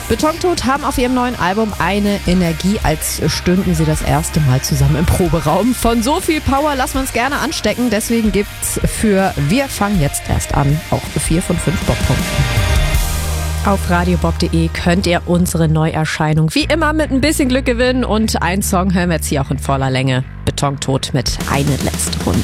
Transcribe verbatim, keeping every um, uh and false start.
Betontot haben auf ihrem neuen Album eine Energie, als stünden sie das erste Mal zusammen im Proberaum. Von so viel Power lassen wir uns gerne anstecken. Deswegen gibt's für Wir fangen jetzt erst an auch vier von fünf Bobpunkten. Auf radiobob punkt de könnt ihr unsere Neuerscheinung wie immer mit ein bisschen Glück gewinnen. Und einen Song hören wir jetzt hier auch in voller Länge. Betontot mit Eine letzte Runde.